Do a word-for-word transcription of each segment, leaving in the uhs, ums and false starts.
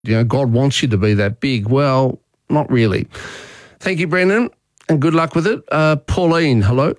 you know, God wants you to be that big. Well, not really. Thank you, Brendan, and good luck with it. Uh, Pauline, hello.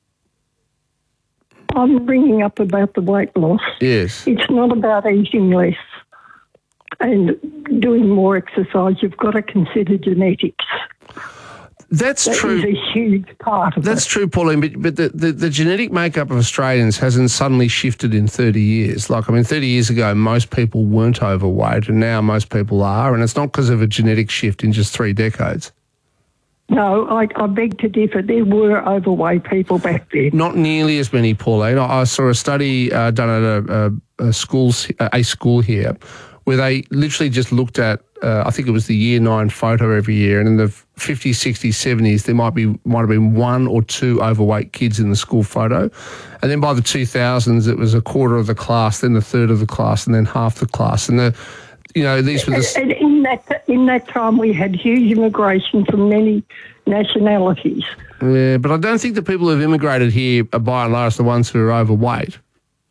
I'm bringing up about the weight loss. Yes. It's not about eating less and doing more exercise. You've got to consider genetics. That's that true. That is a huge part of That's it. true, Pauline, but, but the, the, the genetic makeup of Australians hasn't suddenly shifted in thirty years. Like, I mean, thirty years ago, most people weren't overweight, and now most people are, and it's not because of a genetic shift in just three decades. No, I, I beg to differ. There were overweight people back then. Not nearly as many, Pauline. I, I saw a study uh, done at a, a, a, schools, a school here where they literally just looked at, uh, I think it was the year nine photo every year, and in the fifties, sixties, seventies, there might be might have been one or two overweight kids in the school photo. And then by the two thousands, it was a quarter of the class, then a third of the class, and then half the class. And the You know, these were the... And in that, in that time, we had huge immigration from many nationalities. Yeah, but I don't think the people who've immigrated here are by and large the ones who are overweight.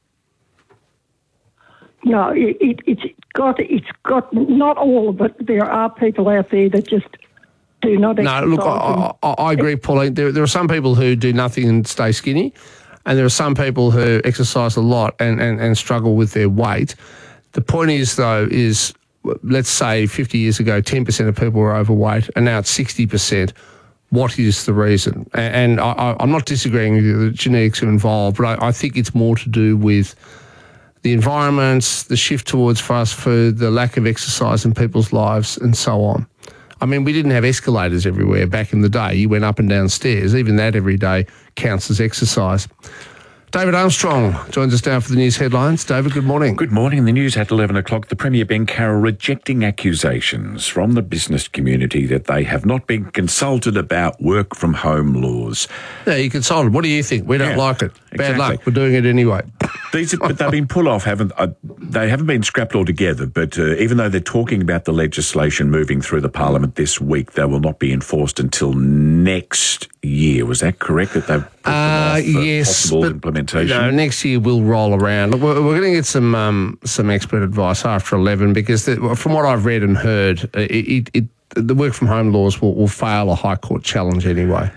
No, it, it, it's got, it's got, not all of it. There are people out there that just do not exercise. No, look, I, I, I agree, Pauline. There, there are some people who do nothing and stay skinny, and there are some people who exercise a lot and, and, and struggle with their weight. The point is, though, is let's say fifty years ago, ten percent of people were overweight, and now it's sixty percent. What is the reason? And I, I'm not disagreeing with you, the genetics are involved, but I, I think it's more to do with the environments, the shift towards fast food, the lack of exercise in people's lives, and so on. I mean, we didn't have escalators everywhere back in the day. You went up and down stairs. Even that every day counts as exercise. David Armstrong joins us now for the news headlines. David, good morning. Good morning. The news at eleven o'clock. The Premier, Ben Carroll, rejecting accusations from the business community that they have not been consulted about work-from-home laws. Yeah, you consulted. What do you think? We don't Yeah, like it. Bad exactly. luck. We're doing it anyway. These are, but they've been pulled off, haven't uh, they? Haven't been scrapped altogether. But uh, even though they're talking about the legislation moving through the Parliament this week, they will not be enforced until next year. Was that correct? That they've put them Uh, off for yes, possible but, implementation. You know, next year we'll roll around. Look, we're, we're going to get some um, some expert advice after eleven because the, from what I've read and heard, it, it, it, the work from home laws will, will fail a High Court challenge anyway.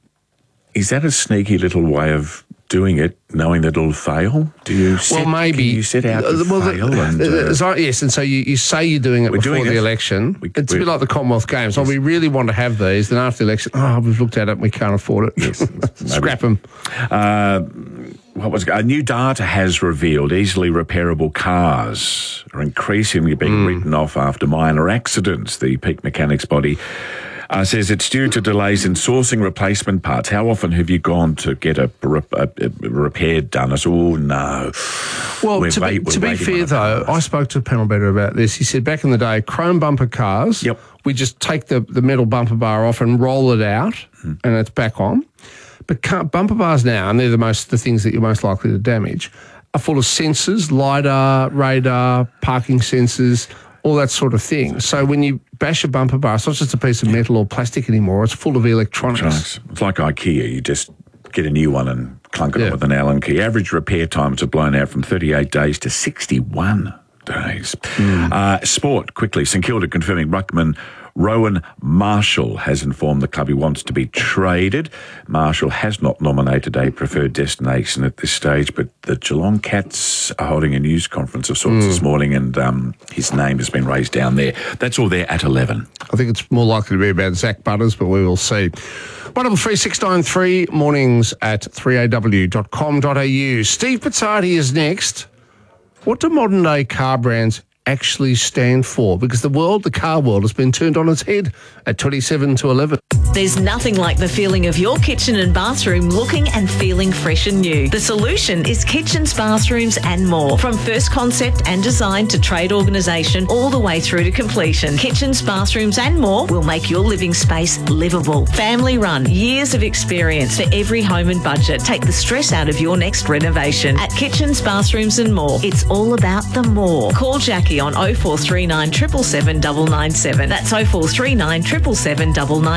Is that a sneaky little way of doing it, knowing that it'll fail? Do you set, well, maybe can you set out to well, fail? The, and, uh, so, yes, and so you, you say you're doing it We're before doing the it. election. We- it's a we're- bit like the Commonwealth Games. Oh, we really want to have these. Then after the election, oh, we've looked at it and we can't afford it. Yes, Scrap them. Uh, what was a new data has revealed easily repairable cars are increasingly being Mm. written off after minor accidents. The Peak Mechanics body uh, says it's due to delays in sourcing replacement parts. How often have you gone to get a, a, a repair done? I said, oh, no. Well, We're to wait- be, we're to be waiting on fair, it. though, I spoke to a panel beater about this. He said back in the day, chrome bumper cars, Yep. we just take the, the metal bumper bar off and roll it out Mm. and it's back on. But car, bumper bars now, and they're the most the things that you're most likely to damage, are full of sensors, LiDAR, radar, parking sensors, all that sort of thing. So when you bash a bumper bar, it's not just a piece of metal or plastic anymore, it's full of electronics. Electronics. It's like IKEA. You just get a new one and clunk it Yeah. on with an Allen key. Average repair times have blown out from thirty-eight days to sixty-one days. Mm. Uh, sport, quickly. St Kilda confirming ruckman Rowan Marshall has informed the club he wants to be traded. Marshall has not nominated a preferred destination at this stage, but the Geelong Cats are holding a news conference of sorts Mm. this morning, and um, his name has been raised down there. That's all there at eleven. I think it's more likely to be about Zach Butters, but we will see. one double three six nine three, mornings at three a w dot com dot a u. Steve Pizzardi is next. What do modern-day car brands actually stand for? Because the world, the car world, has been turned on its head at twenty-seven to eleven. There's nothing like the feeling of your kitchen and bathroom looking and feeling fresh and new. The solution is Kitchens, Bathrooms and More. From first concept and design to trade organisation all the way through to completion. Kitchens, Bathrooms and More will make your living space livable. Family run, years of experience for every home and budget. Take the stress out of your next renovation. At Kitchens, Bathrooms and More, it's all about the more. Call Jackie on oh four three nine, seven seven seven, nine nine seven. That's oh four three nine, seven seven seven, nine nine seven.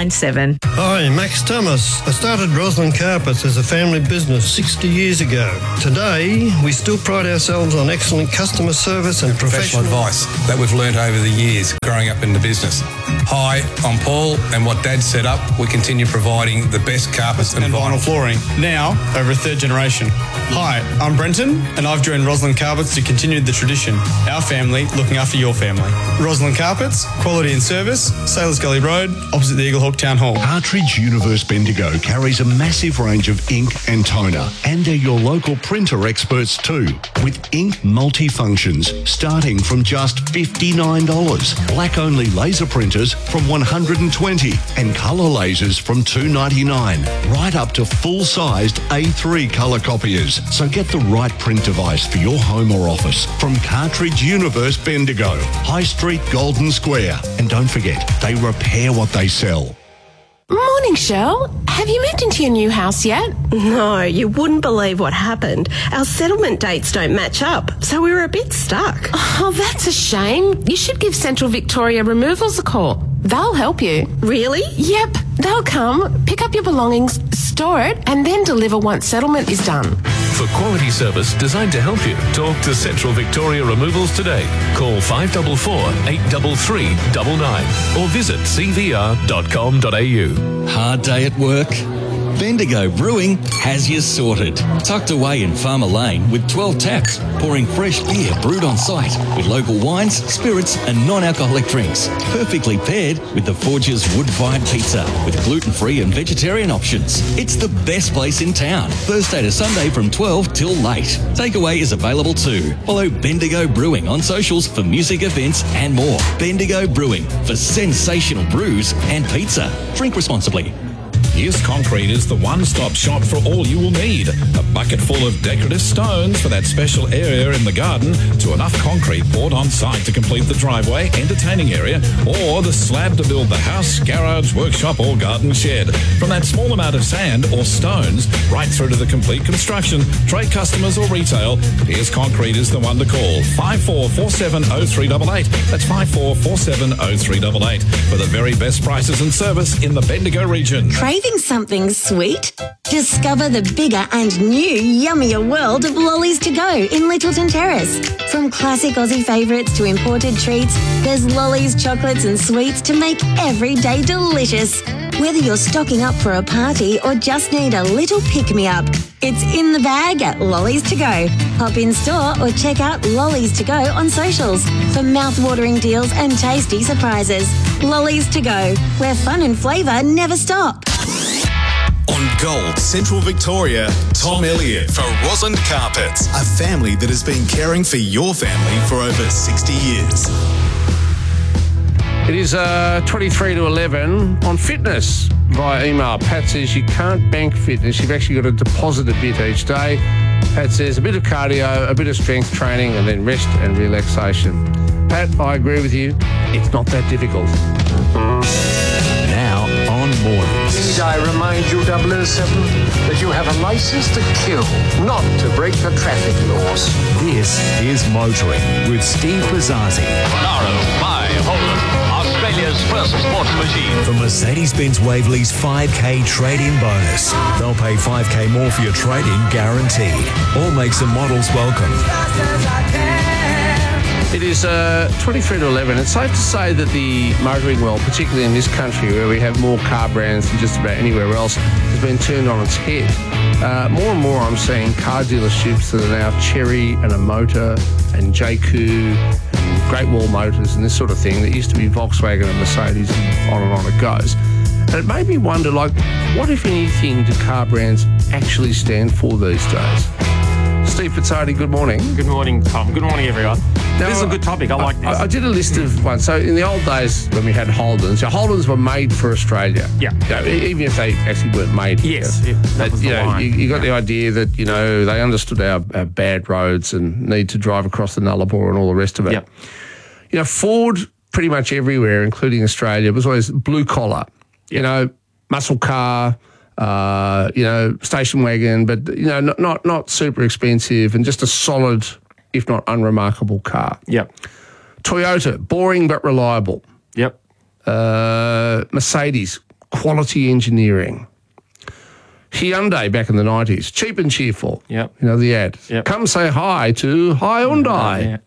Ryan. Hi, Max Thomas. I started Roslyn Carpets as a family business sixty years ago. Today, we still pride ourselves on excellent customer service and professional professional advice that we've learnt over the years growing up in the business. Hi, I'm Paul, and what Dad set up, we continue providing the best carpets and, and vinyl flooring, now over a third generation. Hi, I'm Brenton, and I've joined Roslyn Carpets to continue the tradition. Our family looking after your family. Roslyn Carpets, quality and service, Sailors Gully Road, opposite the Eaglehawk Town Hall. Cartridge Universe Bendigo carries a massive range of ink and toner, and they're your local printer experts too, with ink multifunctions starting from just fifty-nine dollars. Black-only laser printers from one hundred twenty dollars and colour lasers from two ninety-nine, right up to full-sized A three colour copiers. So get the right print device for your home or office from Cartridge Universe Bendigo, High Street, Golden Square. And don't forget, they repair what they sell. Morning, Shell. Have you moved into your new house yet? No, you wouldn't believe what happened. Our settlement dates don't match up, so we were a bit stuck. Oh, that's a shame. You should give Central Victoria Removals a call. They'll help you. Really? Yep. They'll come, pick up your belongings, store it, and then deliver once settlement is done. For quality service designed to help you, talk to Central Victoria Removals today. Call five four four, eight three three, nine nine or visit c v r dot com dot a u. Hard day at work? Bendigo Brewing has you sorted. Tucked away in Farmer Lane with twelve taps, pouring fresh beer brewed on site with local wines, spirits and non-alcoholic drinks. Perfectly paired with the Forge's wood-fired pizza with gluten-free and vegetarian options. It's the best place in town. Thursday to Sunday from twelve till late. Takeaway is available too. Follow Bendigo Brewing on socials for music events and more. Bendigo Brewing for sensational brews and pizza. Drink responsibly. Pierce Concrete is the one-stop shop for all you will need. A bucket full of decorative stones for that special area in the garden, to enough concrete poured on site to complete the driveway, entertaining area, or the slab to build the house, garage, workshop or garden shed. From that small amount of sand or stones right through to the complete construction, trade customers or retail, Pierce Concrete is the one to call. five four four seven oh three eight eight. That's five four four seven oh three eight eight for the very best prices and service in the Bendigo region. Craving something sweet? Discover the bigger and new yummier world of Lollies to Go in Littleton Terrace. From classic Aussie favourites to imported treats, there's Lollies, chocolates and sweets to make every day delicious. Whether you're stocking up for a party or just need a little pick-me-up, it's in the bag at Lollies to Go. Pop in store or check out Lollies to Go on socials for mouth-watering deals and tasty surprises. Lollies to Go, where fun and flavour never stop. On Gold Central Victoria, Tom Elliott for Roslyn Carpets, a family that has been caring for your family for over sixty years. It is uh, twenty-three to eleven on fitness via email. Pat says you can't bank fitness. You've actually got to deposit a bit each day. Pat says a bit of cardio, a bit of strength training, and then rest and relaxation. Pat, I agree with you. It's not that difficult. Now on Mornings. Need I remind you, double oh seven, that you have a license to kill, not to break the traffic laws. This is Motoring with Steve Pizzazzi. Monaro by Holden, Australia's first sports machine. For Mercedes-Benz Waverley's five K trade-in bonus. They'll pay five K more for your trade-in guaranteed. All makes and models welcome. It is uh, twenty-three to eleven. It's safe to say that the motoring world, particularly in this country where we have more car brands than just about anywhere else, has been turned on its head. Uh, more and more I'm seeing car dealerships that are now Chery and Amota and J Q and Great Wall Motors and this sort of thing that used to be Volkswagen and Mercedes and on and on it goes. And it made me wonder, like, what, if anything, do car brands actually stand for these days? Steve Pizzardi, good morning. Good morning, Tom. Good morning, everyone. Now, this is a good topic. I like this. I, I did a list of ones. So in the old days when we had Holdens, so Holdens were made for Australia. Yeah. You know, even if they actually weren't made here. Yes. It, that but, was you the know, line. you, you got the idea that, you know, they understood our, our bad roads and need to drive across the Nullarbor and all the rest of it. Yep. You know, Ford pretty much everywhere, including Australia, was always blue collar. Yep. You know, muscle car, uh, you know, station wagon, but, you know, not, not, not super expensive and just a solid, if not unremarkable car. Yep. Toyota, boring but reliable. Yep. Uh, Mercedes, quality engineering. Hyundai back in the nineties, cheap and cheerful. Yep. You know, the ad. Yep. Come say hi to Hyundai. Yeah.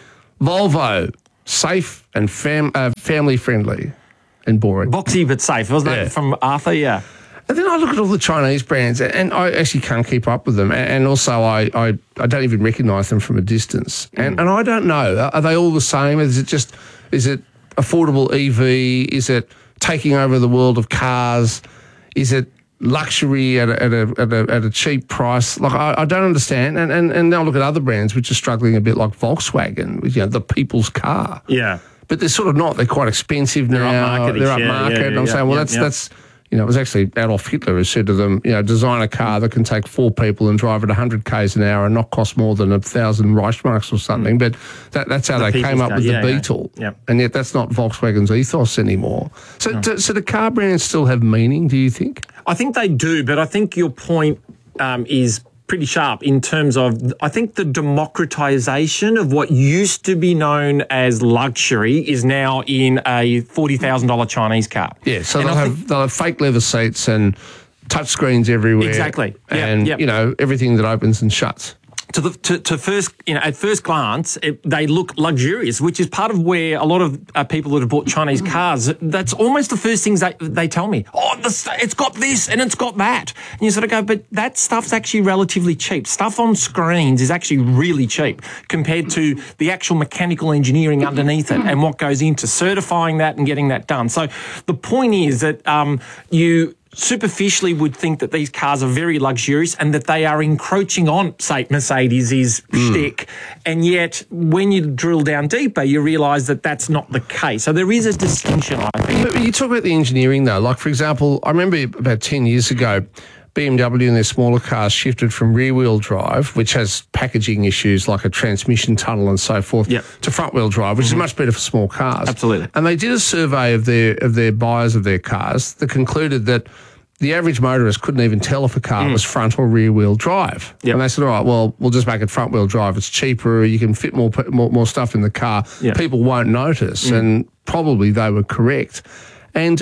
Volvo, safe and fam- uh, family friendly and boring. Boxy but safe, wasn't Yeah. that from Arthur? Yeah. And then I look at all the Chinese brands, and I actually can't keep up with them. And also, I, I, I don't even recognise them from a distance. And and I don't know, are they all the same? Is it just, is it affordable E V? Is it taking over the world of cars? Is it luxury at a, at a, at a, at a cheap price? Like, I, I don't understand. And, and, and now look at other brands which are struggling a bit, like Volkswagen, you know, the people's car. Yeah. But they're sort of not. They're quite expensive They're now. upmarket-ish, They're upmarket. yeah, yeah, and I'm yeah, saying, well, yeah, that's yeah. that's you know, it was actually Adolf Hitler who said to them, you know, design a car that can take four people and drive at one hundred kays an hour and not cost more than a thousand Reichsmarks or something. But that, that's how The they came people's up car, with yeah, the yeah. Beetle. Yep. And yet that's not Volkswagen's ethos anymore. So, No. do, so the car brands still have meaning, do you think? I think they do, but I think your point um, is pretty sharp in terms of, I think the democratization of what used to be known as luxury is now in a forty thousand dollars Chinese car. Yeah, so And they'll I have, think- they'll have fake leather seats and touch screens everywhere. Exactly. Yep, And, yep. you know, everything that opens and shuts. To the to, to first, you know, at first glance, it, they look luxurious, which is part of where a lot of uh, people that have bought Chinese cars. That's almost the first things they they tell me. Oh, this, it's got this and it's got that, and you sort of go, but that stuff's actually relatively cheap. Stuff on screens is actually really cheap compared to the actual mechanical engineering underneath it and what goes into certifying that and getting that done. So the point is that um, you. superficially would think that these cars are very luxurious and that they are encroaching on, say, Mercedes' shtick. And yet, when you drill down deeper, you realise that that's not the case. So there is a distinction, I think. But you talk about the engineering, though. Like, for example, I remember about ten years ago, B M W and their smaller cars shifted from rear-wheel drive, which has packaging issues like a transmission tunnel and so forth, Yep. to front-wheel drive, which Mhm. is much better for small cars. Absolutely. And they did a survey of their of their buyers of their cars that concluded that the average motorist couldn't even tell if a car Mm. was front or rear-wheel drive. Yep. And they said, all right, well, we'll just make it front-wheel drive. It's cheaper. You can fit more pe- more, more stuff in the car. Yep. People won't notice. Mm. And probably they were correct. And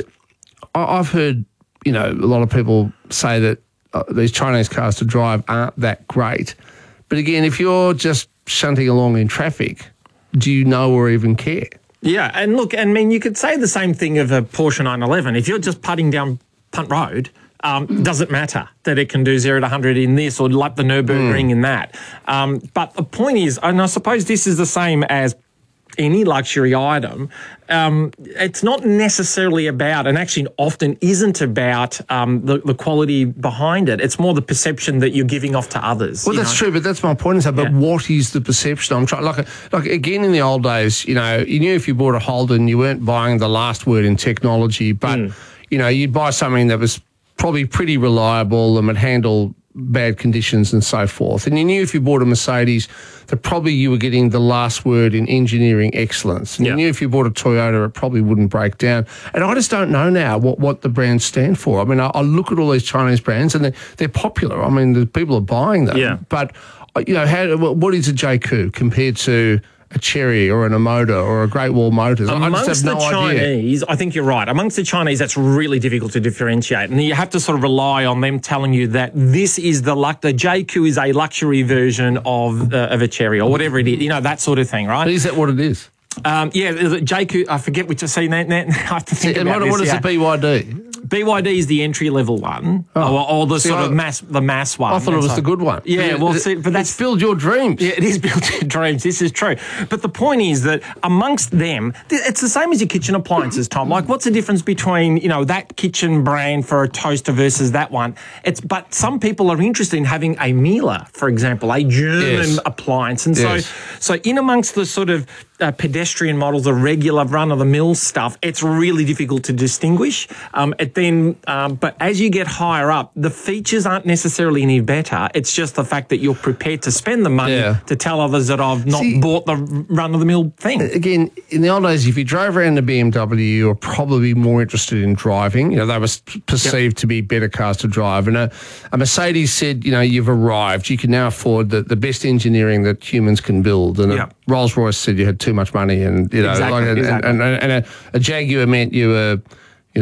I- I've heard, you know, a lot of people say that uh, these Chinese cars to drive aren't that great. But again, if you're just shunting along in traffic, do you know or even care? Yeah, and look, I mean, you could say the same thing of a Porsche nine eleven. If you're just putting down Punt Road, um, doesn't matter that it can do zero to one hundred in this or like the Nürburgring in that. Um, but the point is, and I suppose this is the same as any luxury item, um, it's not necessarily about, and actually often isn't about um, the, the quality behind it. It's more the perception that you're giving off to others. Well, you that's know? true, but that's my point. Is that, but Yeah. what is the perception? I'm trying, like, like again in the old days, you know, you knew if you bought a Holden, you weren't buying the last word in technology, but Mm. you know, you'd buy something that was probably pretty reliable and would handle bad conditions and so forth. And you knew if you bought a Mercedes that probably you were getting the last word in engineering excellence. And Yeah. you knew if you bought a Toyota, it probably wouldn't break down. And I just don't know now what, what the brands stand for. I mean, I, I look at all these Chinese brands and they're, they're popular. I mean, the people are buying them. Yeah. But, uh, you know, how, what is a J Q compared to a Cherry or an Omoda or a Great Wall Motors? I Amongst just have no the idea. Chinese, I think you're right. Amongst the Chinese, that's really difficult to differentiate, and you have to sort of rely on them telling you that this is the luck. The J Q is a luxury version of uh, of a Cherry or whatever it is. You know, that sort of thing, right? Is that what it is? Um, yeah, the J Q. I forget which I see that. I have to think And about what, this. what is yeah. the B Y D? B Y D is the entry level one, Oh. or, or the See, sort I- of mass, the mass one. I thought it And was so- the good one. Yeah, well, It- see, but that's it's build your dreams. Yeah, it is build your dreams. This is true. But the point is that amongst them, th- it's the same as your kitchen appliances, Tom. Like, what's the difference between, you know, that kitchen brand for a toaster versus that one? It's but some people are interested in having a Miele, for example, a German Yes. appliance, and Yes. so so in amongst the sort of uh, pedestrian models, the regular run-of-the-mill stuff, it's really difficult to distinguish. Um, it then, um, but as you get higher up, the features aren't necessarily any better. It's just the fact that you're prepared to spend the money Yeah. to tell others that I've not See- bought the run-of-the-mill thing. Again, in the old days, if you drove around a B M W, you were probably more interested in driving. You know, they were s- perceived to be better cars to drive. And a, a Mercedes said, you know, you've arrived. You can now afford the, the best engineering that humans can build. And Yeah. a Rolls-Royce said you had too much money. And, you know, Exactly, like, and, exactly. and, and, and a, a Jaguar meant you were, you know,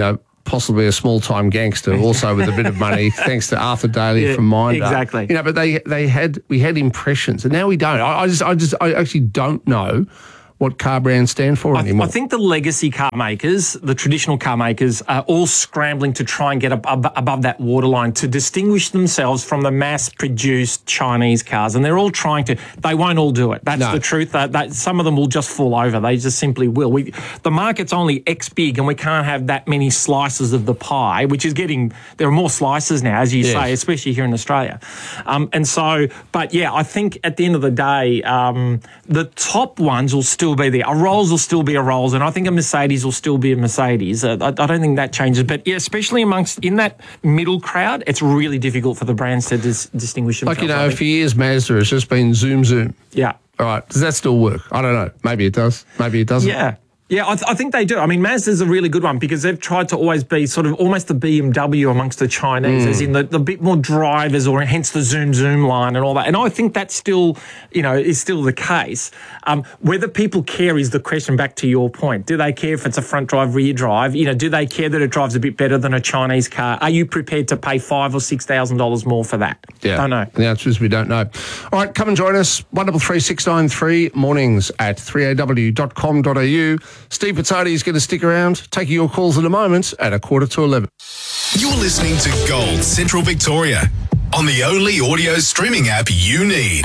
possibly a small-time gangster, also with a bit of money, thanks to Arthur Daly Yeah, from Minder. exactly. You know, but they they had we had impressions, and now we don't. I, I just I just I actually don't know what car brands stand for I, anymore. I think the legacy car makers, the traditional car makers, are all scrambling to try and get ab- ab- above that waterline to distinguish themselves from the mass-produced Chinese cars. And they're all trying to. They won't all do it. That's No. the truth. That, that some of them will just fall over. They just simply will. We, the market's only X big, and we can't have that many slices of the pie, which is getting. There are more slices now, as you Yes. say, especially here in Australia. Um, and so, but yeah, I think at the end of the day, um, the top ones will still be there. A Rolls will still be a Rolls, and I think a Mercedes will still be a Mercedes. Uh, I, I don't think that changes. But yeah, especially amongst in that middle crowd, it's really difficult for the brands to dis- distinguish themselves. Like, you I know, think. for years Mazda has just been zoom zoom. Yeah. All right. Does that still work? I don't know. Maybe it does. Maybe it doesn't. Yeah. Yeah, I, th- I think they do. I mean, Mazda's a really good one because they've tried to always be sort of almost the B M W amongst the Chinese, Mm. as in the, the bit more drivers, or hence the zoom zoom line and all that. And I think that's still, you know, is still the case. Um, whether people care is the question. Back to your point, do they care if it's a front drive, rear drive? You know, do they care that it drives a bit better than a Chinese car? Are you prepared to pay five or six thousand dollars more for that? Yeah. Don't know. The answer is we don't know. All right, come and join us. one double three six nine three mornings at three a w dot com dot a u. Steve Pizzardi is going to stick around, taking your calls in a moment at a quarter to eleven. You're listening to Gold Central Victoria on the only audio streaming app you need.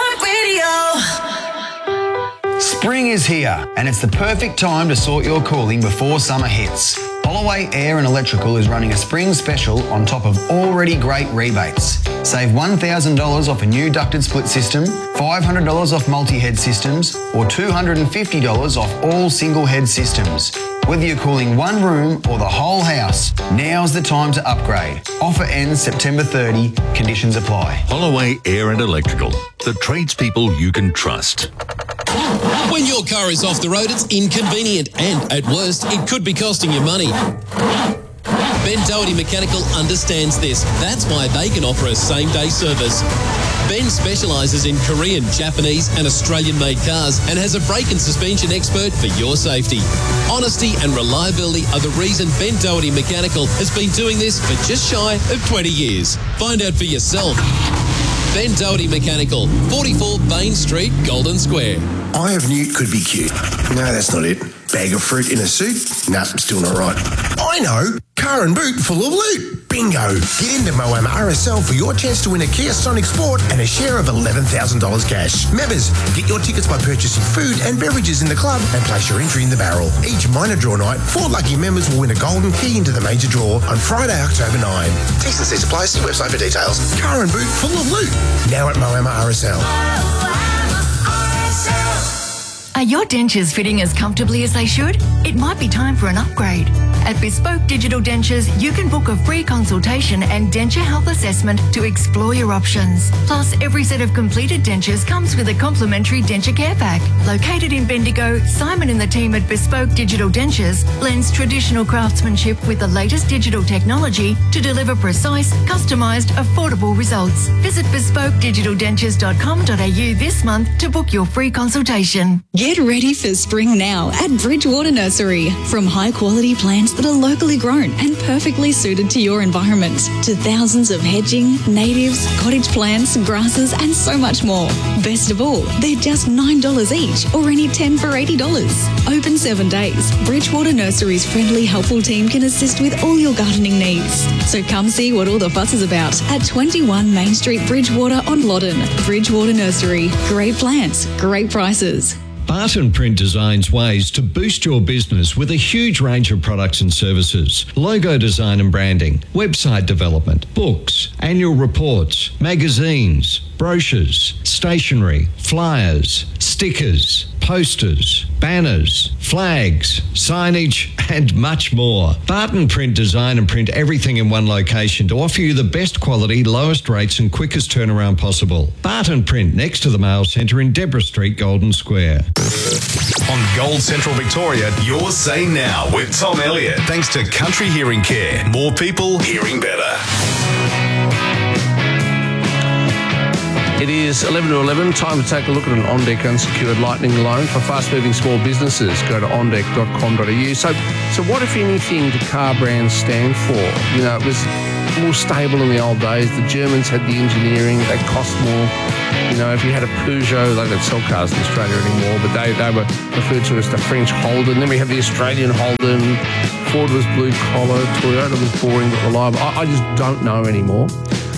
Spring is here, and it's the perfect time to sort your cooling before summer hits. Holloway Air and Electrical is running a spring special on top of already great rebates. Save one thousand dollars off a new ducted split system, five hundred dollars off multi-head systems, or two hundred fifty dollars off all single-head systems. Whether you're cooling one room or the whole house, now's the time to upgrade. Offer ends September thirtieth. Conditions apply. Holloway Air and Electrical, the tradespeople you can trust. When your car is off the road, it's inconvenient and, at worst, it could be costing you money. Ben Doherty Mechanical understands this. That's why they can offer a same-day service. Ben specialises in Korean, Japanese and Australian-made cars and has a brake and suspension expert for your safety. Honesty and reliability are the reason Ben Doherty Mechanical has been doing this for just shy of twenty years. Find out for yourself. Ben Doherty Mechanical, forty-four Bain Street, Golden Square. Eye of Newt could be cute. No, that's not it. Bag of fruit in a suit? Nah, still not right. I know. Car and boot full of loot. Bingo. Get into Moama R S L for your chance to win a Kia Sonic Sport and a share of eleven thousand dollars cash. Members, get your tickets by purchasing food and beverages in the club and place your entry in the barrel. Each minor draw night, four lucky members will win a golden key into the major draw on Friday, October ninth. T's and C's apply. See website for details. Car and boot full of loot. Now at Moama R S L. Are your dentures fitting as comfortably as they should? It might be time for an upgrade. At Bespoke Digital Dentures, you can book a free consultation and denture health assessment to explore your options. Plus, every set of completed dentures comes with a complimentary denture care pack. Located in Bendigo, Simon and the team at Bespoke Digital Dentures blends traditional craftsmanship with the latest digital technology to deliver precise, customised, affordable results. Visit bespoke digital dentures dot com dot a u this month to book your free consultation. Get ready for spring now at Bridgewater Nursery. From high quality plants that are locally grown and perfectly suited to your environment, to thousands of hedging, natives, cottage plants, grasses and so much more. Best of all, they're just nine dollars each or any ten for eighty dollars. Open seven days. Bridgewater Nursery's friendly, helpful team can assist with all your gardening needs. So come see what all the fuss is about at twenty-one Main Street, Bridgewater on Loddon. Bridgewater Nursery. Great plants, great prices. Barton Print designs ways to boost your business with a huge range of products and services. Logo design and branding, website development, books, annual reports, magazines, brochures, stationery, flyers, stickers, posters, banners, flags, signage, and much more. Barton Print design and print everything in one location to offer you the best quality, lowest rates and quickest turnaround possible. Barton Print next to the Mail Centre in Deborah Street, Golden Square. On Gold Central Victoria, your say now with Tom Elliott. Thanks to Country Hearing Care. More people hearing better. It is eleven to eleven. Time to take a look at an OnDeck unsecured lightning loan for fast-moving small businesses. Go to ondeck dot com dot a u. So, so what, if anything, do car brands stand for? You know, it was more stable in the old days. The Germans had the engineering. They cost more. You know, if you had a Peugeot, they don't sell cars in Australia anymore, but they, they were referred to as the French Holden. Then we have the Australian Holden. Ford was blue collar. Toyota was boring but reliable. I, I just don't know anymore.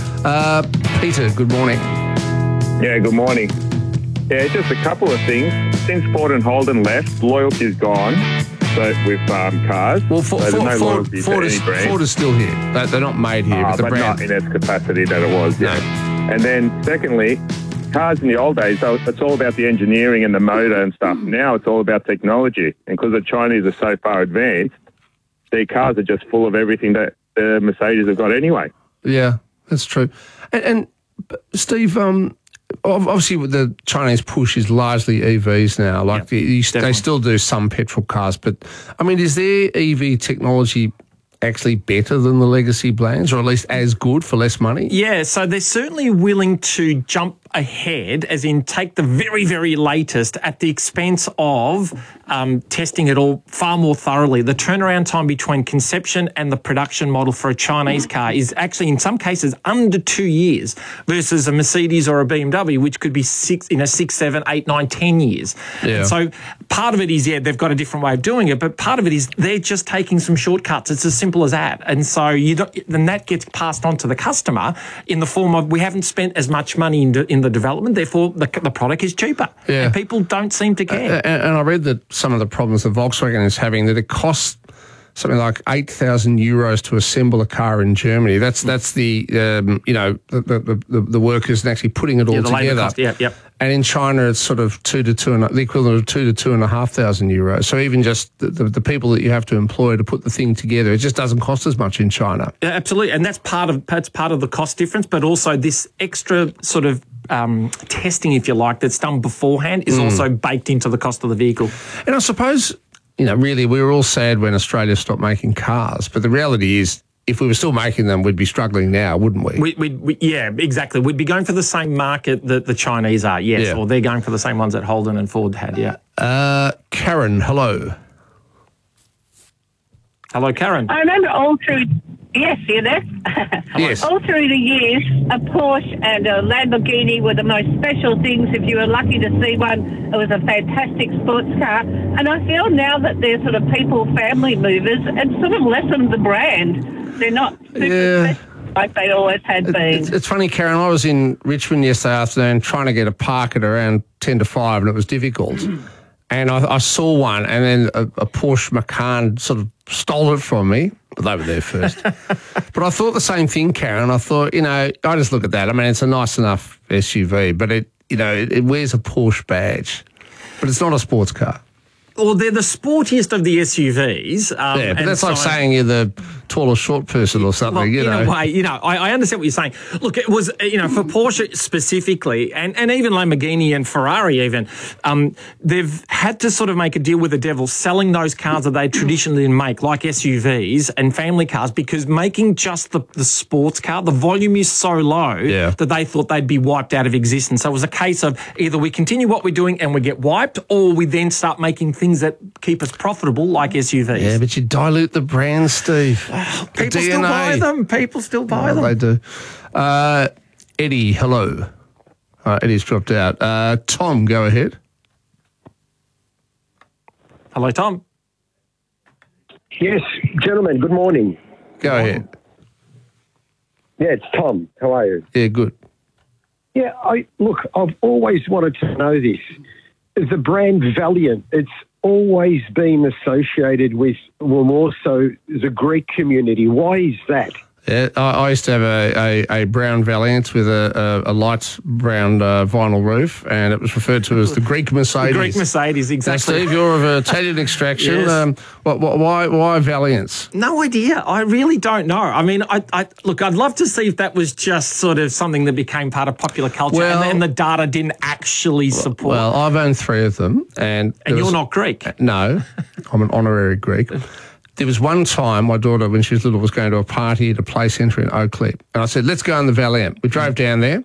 Uh, Peter, good morning. Yeah, good morning. Yeah, just a couple of things. Since Ford and Holden left, loyalty's gone. So with um, cars, well, for, so for, no Ford, loyalty Ford, to is, any brand. Ford is still here. They, they're not made here, Uh, but the but brand. not in its capacity that it was. Yeah. No. And then secondly, cars in the old days, so it's all about the engineering and the motor and stuff. Now it's all about technology, and because the Chinese are so far advanced, their cars are just full of everything that the Mercedes have got anyway. Yeah, that's true. And, and Steve, um, obviously the Chinese push is largely E Vs now. Like Yeah, the, you, they definitely. still do some petrol cars, but I mean, is their E V technology actually better than the legacy brands, or at least as good for less money? Yeah, so they're certainly willing to jump ahead, as in take the very, very latest at the expense of um, testing it all far more thoroughly. The turnaround time between conception and the production model for a Chinese car is actually, in some cases, under two years versus a Mercedes or a B M W, which could be six, you know, six, seven, eight, nine, ten years. Yeah. And so part of it is, yeah, they've got a different way of doing it, but part of it is they're just taking some shortcuts. It's as simple as that. And so you don't, then that gets passed on to the customer in the form of, we haven't spent as much money in, de, in the development, therefore the, the product is cheaper. Yeah. And people don't seem to care. Uh, and, and I read that some of the problems that Volkswagen is having, that it costs something like eight thousand euros to assemble a car in Germany. That's that's the, um, you know, the, the, the, the workers and actually putting it all Yeah, the labour together. cost, yeah, yeah. And in China, it's sort of two to two and the equivalent of two to two and a half thousand euros. So even just the, the, the people that you have to employ to put the thing together, it just doesn't cost as much in China. Yeah, absolutely, and that's part of that's part of the cost difference, but also this extra sort of um, testing, if you like, that's done beforehand is Mm. also baked into the cost of the vehicle. And I suppose, you know, really, we were all sad when Australia stopped making cars, but the reality is, if we were still making them, we'd be struggling now, wouldn't we? We, we, we, yeah, exactly. We'd be going for the same market that the Chinese are, yes, Yeah. or they're going for the same ones that Holden and Ford had, yeah. Uh, Karen, hello. Hello, Karen. I remember all through, yes, you there? Yes. All through the years, a Porsche and a Lamborghini were the most special things. If you were lucky to see one, it was a fantastic sports car. And I feel now that they're sort of people, family movers, and sort of lessened the brand. They're not super Yeah. special like they always had been. It's, it's funny, Karen, I was in Richmond yesterday afternoon trying to get a park at around ten to five, and it was difficult. And I, I saw one, and then a, a Porsche Macan sort of stole it from me. But they were there first. But I thought the same thing, Karen. I thought, you know, I just look at that. I mean, it's a nice enough S U V, but it, you know, it, it wears a Porsche badge. But it's not a sports car. Well, they're the sportiest of the S U Vs. Um, Yeah, but and that's like so- saying you're the tall or short person or something, Well, you know. in a way, you know, I, I understand what you're saying. Look, it was, you know, for Porsche specifically, and, and even Lamborghini and Ferrari even, um, they've had to sort of make a deal with the devil selling those cars that they traditionally make, like S U Vs and family cars, because making just the, the sports car, the volume is so low Yeah. that they thought they'd be wiped out of existence. So it was a case of either we continue what we're doing and we get wiped, or we then start making things that keep us profitable, like S U Vs. Yeah, but you dilute the brand, Steve. People still buy them. People still buy them. They do. Uh, Eddie, hello. Uh, Eddie's dropped out. Uh, Tom, go ahead. Hello, Tom. Yes, gentlemen, good morning. Go ahead. Yeah, it's Tom. How are you? Yeah, good. Yeah, I look, I've always wanted to know this. The brand Valiant, it's always been associated with, well, more so the Greek community. Why is that? Yeah, I, I used to have a, a, a brown Valiant with a, a, a light brown uh, vinyl roof, and it was referred to as the Greek Mercedes. The Greek Mercedes, exactly. Now, Steve, you're of Italian extraction. Yes. Um, what, what, why, why Valiants? No idea. I really don't know. I mean, I, I look, I'd love to see if that was just sort of something that became part of popular culture, Well- and then the data didn't actually support. Well, I've owned three of them, and and there you're was- not Greek. No, I'm an honorary Greek. There was one time my daughter, when she was little, was going to a party at a play centre in Oakley. And I said, let's go on the Valiant. We drove down there.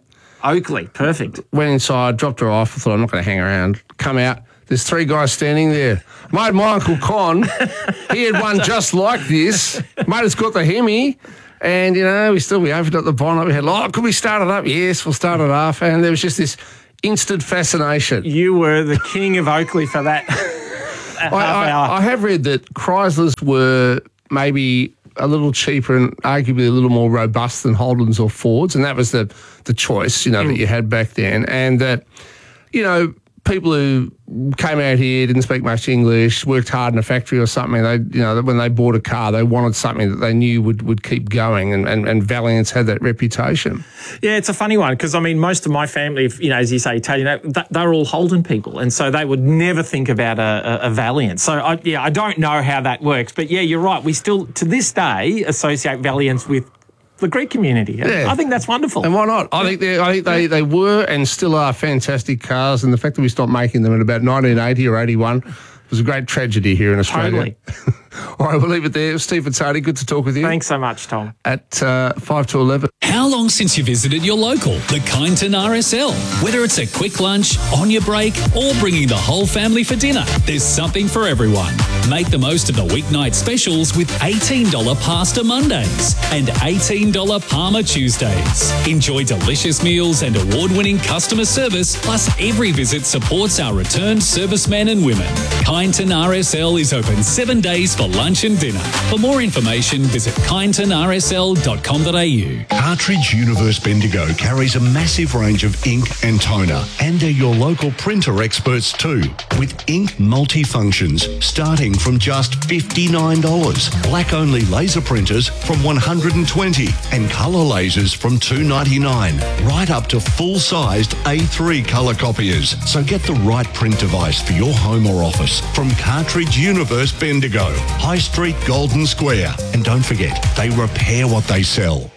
Oakley, perfect. Went inside, dropped her off. I thought, I'm not going to hang around. Come out. There's three guys standing there. Mate, my Uncle Con, he had one just like this. Mate, it's got the Hemi. And, you know, we still, we opened up the bonnet. We had, oh, could we start it up? Yes, we'll start it off. And there was just this instant fascination. You were the king of Oakley for that half I, hour. I, I have read that Chryslers were maybe a little cheaper and arguably a little more robust than Holdens or Fords, and that was the the choice, you know, mm. that you had back then. And that, you know, people who came out here, didn't speak much English, worked hard in a factory or something, they, you know, when they bought a car, they wanted something that they knew would, would keep going, and, and, and Valiant's had that reputation. Yeah, it's a funny one because, I mean, most of my family, you know, as you say, Italian, they're all Holden people, and so they would never think about a, a, a Valiant. So, I, yeah, I don't know how that works, but yeah, you're right. We still, to this day, associate Valiants with the Greek community. Yeah. I think that's wonderful. And why not? I think they I think they, they were and still are fantastic cars, and the fact that we stopped making them in about nineteen eighty or eighty-one was a great tragedy here in Australia. Totally. All right, we'll leave it there. Steve Fitzhardy, good to talk with you. Thanks so much, Tom. At uh, five to eleven. How long since you visited your local, the Kyneton R S L? Whether it's a quick lunch, on your break, or bringing the whole family for dinner, there's something for everyone. Make the most of the weeknight specials with eighteen dollars Pasta Mondays and eighteen dollars Parma Tuesdays. Enjoy delicious meals and award-winning customer service, plus every visit supports our returned servicemen and women. Kyneton R S L is open seven days for lunch and dinner. For more information, visit kyneton r s l dot com dot a u. Cartridge Universe Bendigo carries a massive range of ink and toner, and they're your local printer experts too, with ink multifunctions starting from just fifty-nine dollars, black-only laser printers from one hundred twenty dollars, and colour lasers from two ninety-nine, right up to full-sized A three colour copiers. So get the right print device for your home or office from Cartridge Universe Bendigo, High Street, Golden Square. And don't forget, they repair what they sell.